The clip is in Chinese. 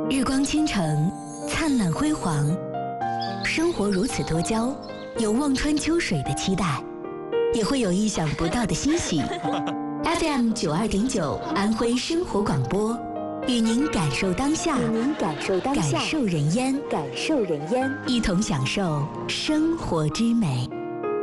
日光倾城，灿烂辉煌，生活如此多娇，有望穿秋水的期待，也会有意想不到的欣喜。FM 92.9安徽生活广播，与您感受当下，感受人烟，一同享受生活之美。